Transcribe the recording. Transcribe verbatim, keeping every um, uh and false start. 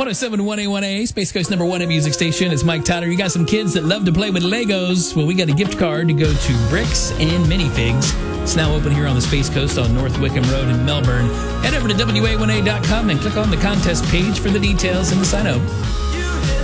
one oh seven point one A one A, Space Coast number one A music station. It's Mike Tyler. You got some kids that love to play with Legos. Well, we got a gift card to go to Bricks and Minifigs. It's now open here on the Space Coast on North Wickham Road in Melbourne. Head over to W A one A dot com and click on the contest page for the details and the sign up.